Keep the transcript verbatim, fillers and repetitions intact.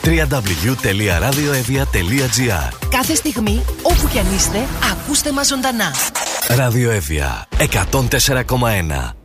double-u double-u double-u τελεία radioevia τελεία gr. Κάθε στιγμή, όπου κι αν είστε, ακούστε μας ζωντανά. Ραδιοέβια εκατόν τέσσερα κόμμα ένα.